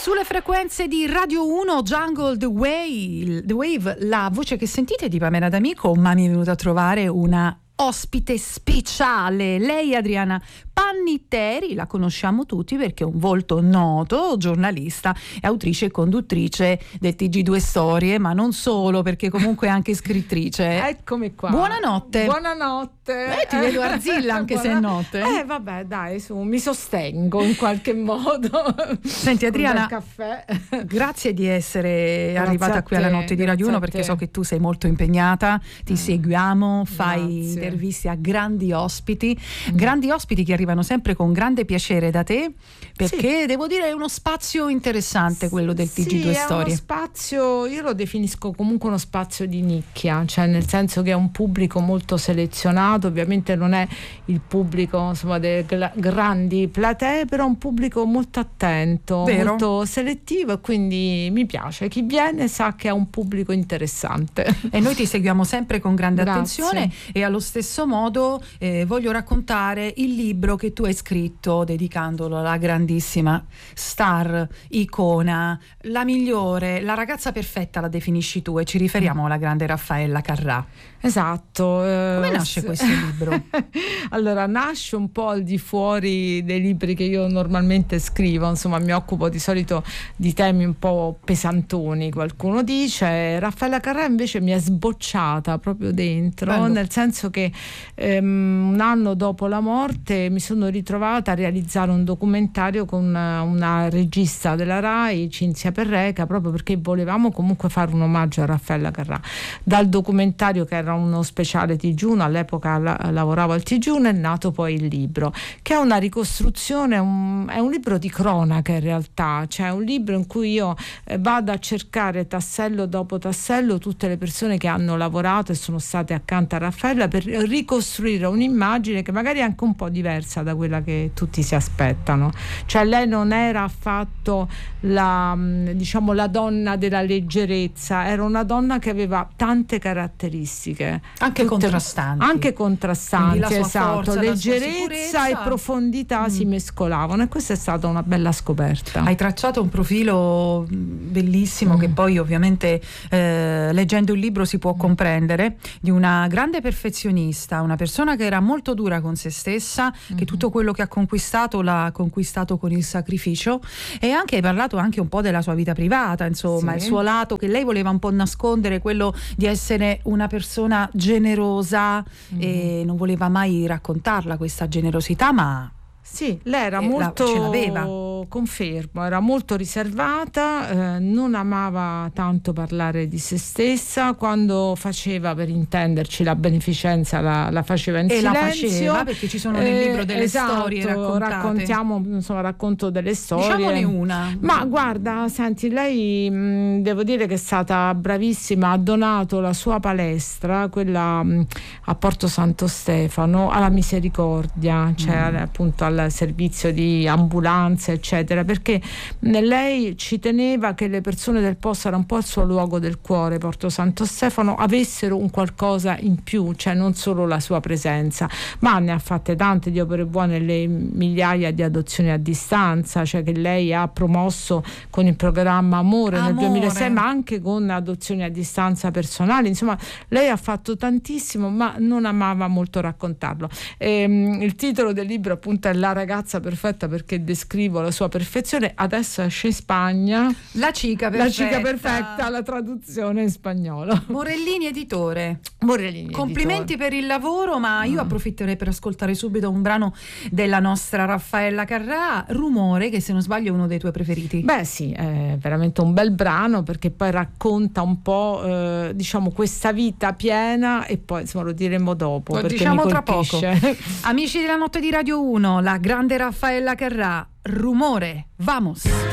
Sulle frequenze di Radio 1, Jungle The Wave, la voce che sentite è di Pamela D'Amico, ma mi è venuta a trovare una ospite speciale. Lei, Adriana Pannitteri, la conosciamo tutti perché è un volto noto, giornalista e autrice e conduttrice del TG2 Storie, ma non solo, perché comunque è anche scrittrice. Eccomi qua. Buonanotte. Buonanotte. Ti vedo arzilla anche se è notte. Vabbè, dai, mi sostengo in qualche modo. Senti Adriana, caffè. Grazie di essere arrivata qui alla notte di Radio 1, perché so che tu sei molto impegnata, ti seguiamo, fai interviste a grandi ospiti che arrivano sempre con grande piacere da te, perché devo dire è uno spazio interessante quello del TG2 Storie. È uno spazio, io lo definisco comunque uno spazio di nicchia, cioè nel senso che è un pubblico molto selezionato, ovviamente non è il pubblico insomma delle grandi platee, però un pubblico molto attento, molto selettivo, e quindi mi piace, chi viene sa che è un pubblico interessante. E noi ti seguiamo sempre con grande attenzione, e allo stesso modo voglio raccontare il libro che tu hai scritto dedicandolo alla grandissima star, icona, la migliore, la ragazza perfetta la definisci tu, e ci riferiamo alla grande Raffaella Carrà. Esatto. Come nasce questo libro? Allora, nasce un po' al di fuori dei libri che io normalmente scrivo, insomma mi occupo di solito di temi un po' pesantoni, qualcuno dice. Raffaella Carrà invece mi è sbocciata proprio dentro, nel senso che un anno dopo la morte mi sono ritrovata a realizzare un documentario con una regista della RAI, Cinzia Perreca, proprio perché volevamo comunque fare un omaggio a Raffaella Carrà. Dal documentario, che era uno speciale TG1, all'epoca lavoravo al TG1, è nato poi il libro, che è una ricostruzione, è un libro di cronaca in realtà, cioè un libro in cui io vado a cercare tassello dopo tassello tutte le persone che hanno lavorato e sono state accanto a Raffaella, per ricostruire un'immagine che magari è anche un po' diversa da quella che tutti si aspettano. Cioè lei non era affatto la donna della leggerezza, era una donna che aveva tante caratteristiche, anche contrastanti, esatto, forza, leggerezza e profondità si mescolavano, e questa è stata una bella scoperta. Hai tracciato un profilo bellissimo che poi ovviamente leggendo il libro si può comprendere, di una grande perfezionista, una persona che era molto dura con se stessa, che tutto quello che ha conquistato l'ha conquistato con il sacrificio, e anche hai parlato anche un po' della sua vita privata, insomma il suo lato che lei voleva un po' nascondere, quello di essere una persona generosa, e non voleva mai raccontarla questa generosità, ma sì, lei era molto, ce l'aveva. Confermo, era molto riservata, non amava tanto parlare di se stessa. Quando faceva, per intenderci, la beneficenza la faceva in silenzio. La faceva perché ci sono nel libro delle storie raccontate. Racconto delle storie. Diciamone una. Ma guarda, senti, lei devo dire che è stata bravissima, ha donato la sua palestra, quella a Porto Santo Stefano, alla Misericordia, cioè appunto al servizio di ambulanze eccetera, perché lei ci teneva che le persone del posto, era un po' il suo luogo del cuore, Porto Santo Stefano, avessero un qualcosa in più, cioè non solo la sua presenza, ma ne ha fatte tante di opere buone, le migliaia di adozioni a distanza, cioè che lei ha promosso con il programma Amore nel 2006, ma anche con adozioni a distanza personali. Insomma, lei ha fatto tantissimo, ma non amava molto raccontarlo. Il titolo del libro appunto è La ragazza perfetta, perché descrivo la sua perfezione. Adesso esce in Spagna La cica perfetta, la traduzione in spagnolo. Morellini editore. Complimenti editore. Per il lavoro, ma io approfitterei per ascoltare subito un brano della nostra Raffaella Carrà, Rumore, che se non sbaglio è uno dei tuoi preferiti. Beh sì, è veramente un bel brano, perché poi racconta un po' questa vita piena, e poi insomma lo diremo dopo, perché diciamo mi tra poco. Amici della notte di Radio 1, la grande Raffaella Carrà, Rumore, vamos!